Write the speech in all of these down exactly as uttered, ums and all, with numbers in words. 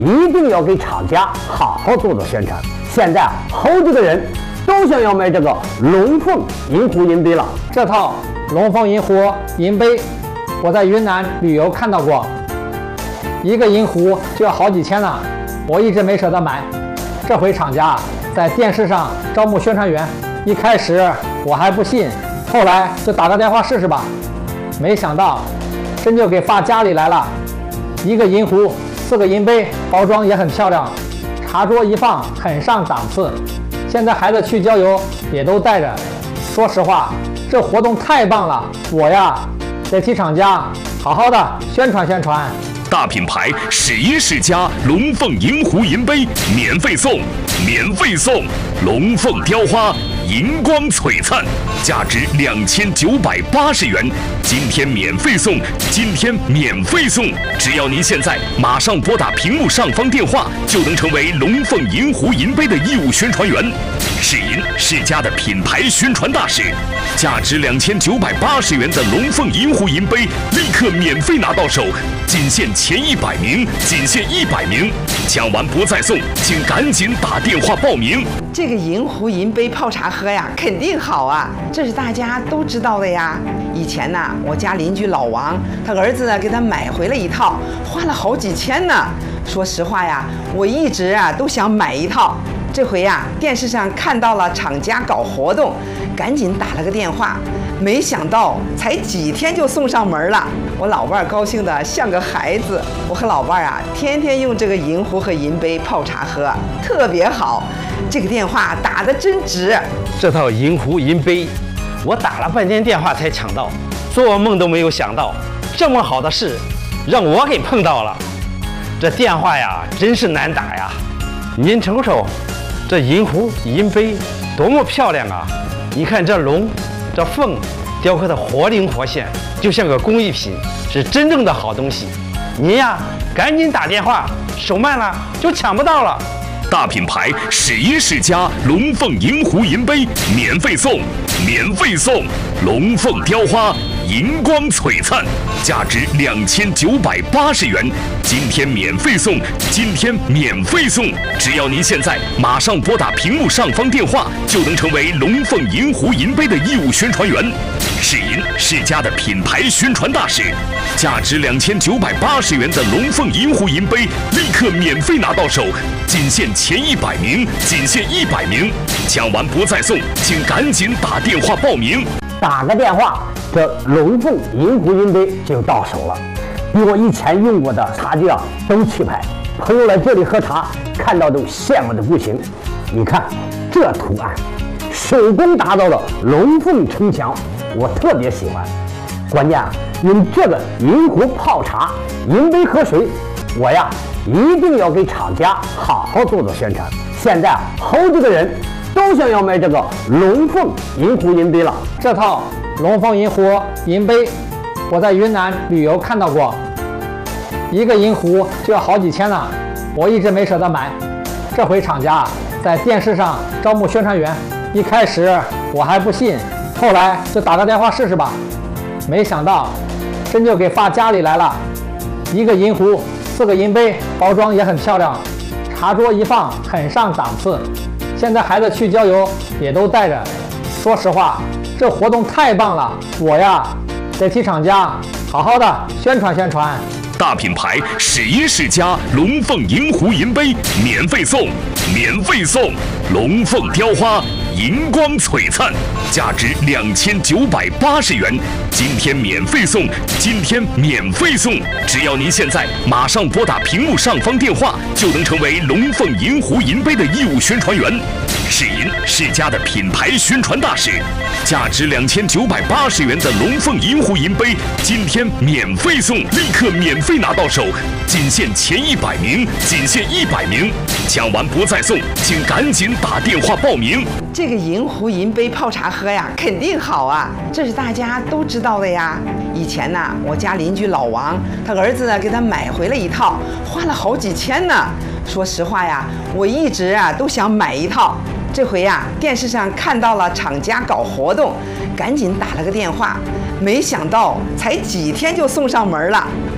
一定要给厂家好好做做宣传。现在好几个人都想要买这个龙凤银壶银杯了。 这套龙凤银壶银杯，我在云南旅游看到过，一个银壶就要好几千呢，我一直没舍得买。这回厂家在电视上招募宣传员，一开始我还不信，后来就打个电话试试吧。没想到真就给发家里来了，一个银壶，四个银杯，包装也很漂亮，茶桌一放很上档次。现在孩子去郊游也都带着。说实话，这活动太棒了，我呀得替厂家好好的宣传宣传。 大品牌试一试家龙凤银壶银杯免费送，免费送龙凤雕花银光璀璨，价值两千九百八十元，今天免费送，今天免费送！只要您现在马上拨打屏幕上方电话，就能成为龙凤银壶银杯的义务宣传员。试银是家的品牌宣传大使，价值两千九百八十元的龙凤银壶银杯，立刻免费拿到手，仅限前一百名，仅限一百名，抢完不再送，请赶紧打电话报名。 这个银壶银杯泡茶喝呀，肯定好啊，这是大家都知道的呀。以前呢，我家邻居老王，他儿子呢给他买回了一套，花了好几千呢。说实话呀，我一直啊都想买一套。这回呀，电视上看到了厂家搞活动，赶紧打了个电话，没想到才几天就送上门了。我老伴儿高兴的像个孩子，我和老伴儿啊，天天用这个银壶和银杯泡茶喝，特别好。这个电话打得真值。 这套银壶银杯，我打了半天电话才抢到，做梦都没有想到，这么好的事让我给碰到了。这电话呀，真是难打呀！您瞅瞅，这银壶银杯多么漂亮啊！你看这龙、这凤雕刻的活灵活现，就像个工艺品，是真正的好东西。您呀，赶紧打电话，手慢了就抢不到了。 大品牌试一试家龙凤银壶银杯免费送，免费送龙凤雕花银光璀璨，价值两千九百八十元，今天免费送，今天免费送！只要您现在马上拨打屏幕上方电话，就能成为龙凤银壶银杯的义务宣传员。试银是家的品牌宣传大使，价值两千九百八十元的龙凤银壶银杯，立刻免费拿到手，仅限前一百名，仅限一百名，抢完不再送，请赶紧打电话报名。 打个电话，这龙凤银壶银杯就到手了，比我以前用过的茶具啊都气派。朋友来这里喝茶，看到都羡慕的不行。你看这图案，手工打造的龙凤城墙，我特别喜欢。关键啊，用这个银壶泡茶，银杯喝水，我呀一定要给厂家好好做做宣传。现在啊，好几个人都想要买这个龙凤银壶银杯了。 这套龙凤银壶银杯，我在云南旅游看到过，一个银壶就要好几千呢，我一直没舍得买。这回厂家在电视上招募宣传员，一开始我还不信，后来就打个电话试试吧。没想到真就给发家里来了，一个银壶，四个银杯，包装也很漂亮，茶桌一放很上档次。现在孩子去郊游也都带着。说实话，这活动太棒了，我呀得替厂家好好的宣传宣传。 大品牌试一试家龙凤银壶银杯免费送，免费送龙凤雕花银光璀璨，价值两千九百八十元，今天免费送，今天免费送！只要您现在马上拨打屏幕上方电话，就能成为龙凤银壶银杯的义务宣传员。试银是家的品牌宣传大使，价值两千九百八十元的龙凤银壶银杯，今天免费送，立刻免费拿到手，仅限前一百名，仅限一百名，抢完不再送，请赶紧打电话报名。 这个银壶银杯泡茶喝呀，肯定好啊，这是大家都知道的呀。以前呢，我家邻居老王，他儿子呢给他买回了一套，花了好几千呢。说实话呀，我一直啊都想买一套。这回呀，电视上看到了厂家搞活动，赶紧打了个电话，没想到才几天就送上门了。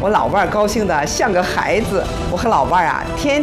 我老伴儿高兴的像个孩子。我和老伴儿啊，天